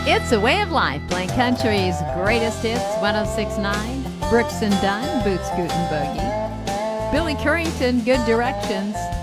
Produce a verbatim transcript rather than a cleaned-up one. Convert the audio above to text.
It's a Way of Life, playing country's greatest hits, one oh six point nine, Brooks and Dunn, Boots Scootin' Boogie. Billy Currington, Good Directions.